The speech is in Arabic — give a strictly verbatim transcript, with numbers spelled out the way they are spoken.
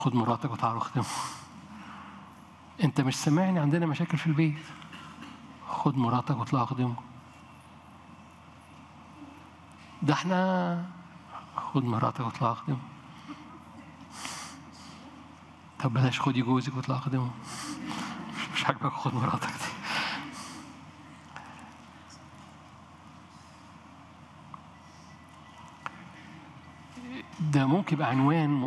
خد مراتك وتعالوا اخدمه. انت مش سامعني؟ عندنا مشاكل في البيت، خد مراتك واطلع اخدمه. ده احنا خد مراتك واطلع اخدمه. طب بلاش خدي جوزك واطلع اخدمه. مش عاجبك خد مراتك دي. ده ممكن يبقى عنوان